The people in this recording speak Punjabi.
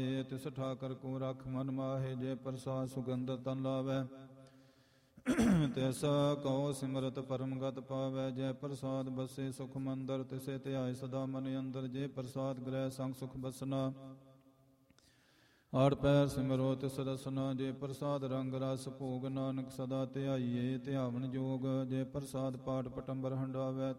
ਤਿਸ ਠਾਕਰ ਕੋ ਰਖ ਮਨ ਮਾਹੇ, ਜੇ ਪ੍ਰਸਾਦ ਸੁਗੰਧ ਤਨ ਲਾਵੈ ਤਿਸ ਕਉ ਸਿਮਰਤ ਪਰਮ ਗਤ ਪਾਵੈ। ਜੈ ਪ੍ਰਸਾਦ ਬਸੇ ਸੁਖ ਮੰਦਰ, ਤਿਸੇ ਧਿਆਏ ਸਦਾ ਮਨ ਅੰਦਰ। ਜੇ ਪ੍ਰਸਾਦ ਗ੍ਰਹਿ ਸੰਗ ਸੁਖ ਬਸਨਾ, ਆਠ ਪੈਰ ਸਿਮਰੋ ਤਿਸ ਰਸਨਾ। ਜੇ ਪ੍ਰਸਾਦ ਰੰਗ ਰਸ ਭੋਗ, ਨਾਨਕ ਸਦਾ ਧਿਆਈਏ ਧਿਆਵਨ ਜੋਗ। ਜੇ ਪ੍ਰਸਾਦ ਪਾਠ ਪਟੰਬਰ ਹੰਡਾਵੈ,